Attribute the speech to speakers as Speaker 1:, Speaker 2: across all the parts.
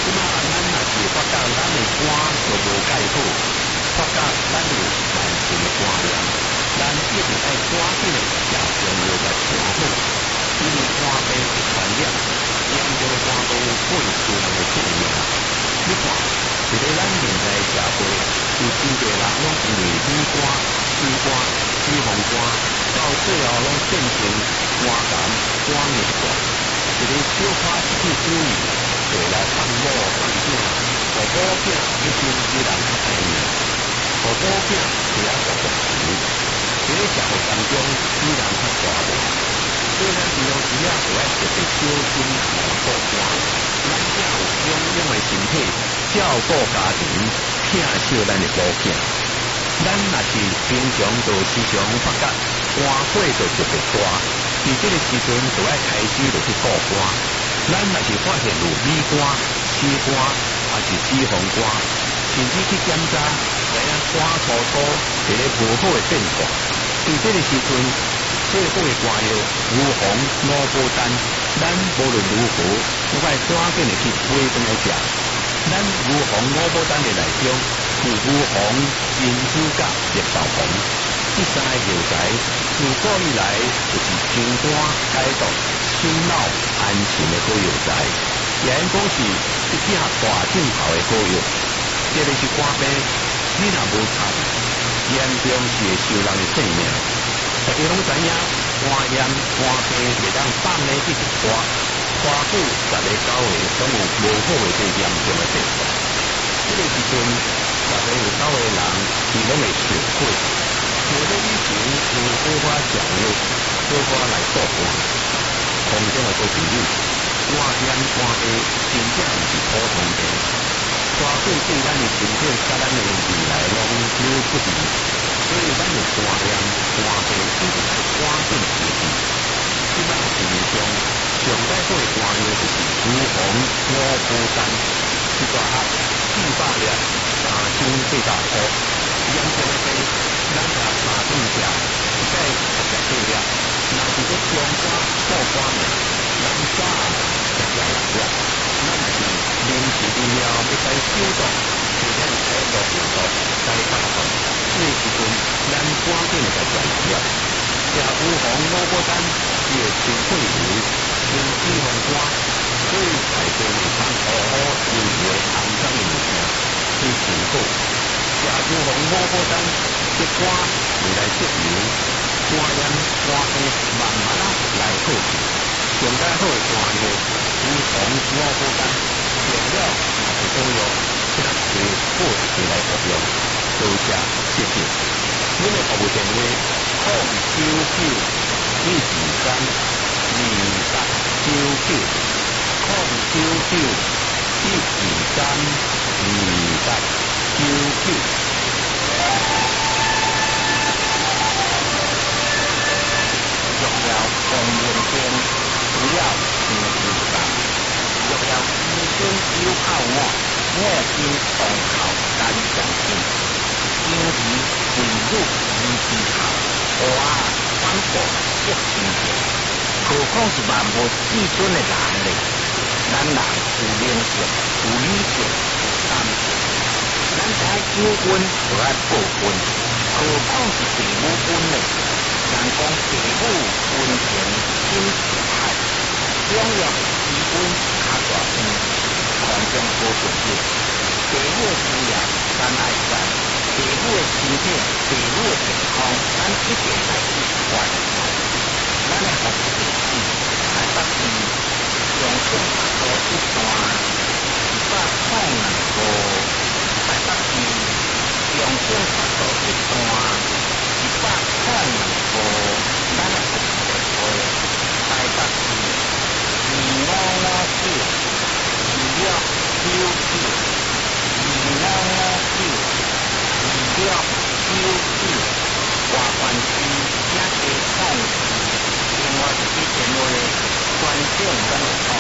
Speaker 1: 即马咱若是发觉咱的肝就无解好，发觉咱有慢性的肝炎，咱一定爱赶紧的食中药来调好，因为肝病是传染，严重的肝病会使人的性命。你看，一个咱现在的社会，有真侪人拢因为乙肝、C肝、脂肪肝，到最后拢变成肝癌、肝硬化。一个小可失去注意，就来放某放囝，互某囝已经比人较歹命，互某囝也活活死。一个社会当中，比人较大命，所以咱平常时啊，就要特别小心来保肝。咱才有养养的身体，照顾家庭，疼惜咱的某囝。咱若是平常就时常发觉肝火就特别大，伫这个时阵就要开始就去顾肝。咱若是发现有乙肝、C肝，还是脂肪肝，甚至去检查，知影肝粗粗一个无好的变化。伫这个时阵，最好的肝药乳红、萝卜丹，咱无论如何，都要赶紧的去买回来食。咱乳红、萝卜丹的内中有乳红、珍珠甲、绿豆红，这三个药材自古以来就是清肝解毒、心脑安神的好药材，也应讲是一只大正头的好药。这个是肝病，你若无查，严重是会受人的性命。大家拢知影，肝炎、肝病袂当放咧一直拖，拖久10个9个，总有无好的最严重的变化。这个时阵，10个有9个人，伊拢会受苦。受了以前，有好法食药，好法来顾肝。空中的好朋友，肝炎、肝病真正毋是普通病，肝对对咱的身体甲咱的未来拢有不利。所以咱的肝炎、肝病一定要赶紧治治。即摆市面上上解好的肝药就是乳红、萝卜丹，一大盒400粒，3800块。严重的病，咱甲查对食，一概食对粒。若是要中肝、补肝命，咱早食6粒。咱若是临时临了要使手术，或者是使落药毒、使打洞。这个时阵，咱赶紧来食6粒。食乳红萝卜丹是会清血流、清脂肪肝，所以大家有通好好留意的肮脏的物件，去清好。食乳红萝卜丹，这肝会来节流，肝炎、肝病慢慢来好去。上解好的肝药，乳红萝卜丹，用了也是好用，请提好时来服用。多谢谢谢。阮的服务电话099-123-2299。药料供应店主要是2站，药料医生有泡沫，我经动口单相信，经济汇入医之后，我反复一心病，何况是万无至尊的人呢？咱人有灵性，有理性，有感性，咱知酒温就要报温，何况是地母温呢？人讲地母温情心似海，中药气温较大天，空中好朋友，地母需要咱爱知，地母的身体，地母的健康，咱一定来去关注。咱的服务地址台北市中正路1段102号，台北市中正路1段102号，咱的服务电话台北市2559，2559，2559，外环区也可以控制，另外一支电话专线咱就通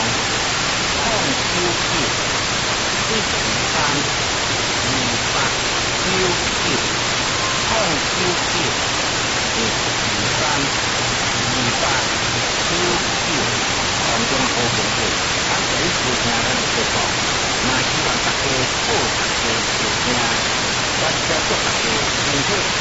Speaker 1: 099-123-2899，空中好朋友，咱可以收听咱的节目。若
Speaker 2: 好。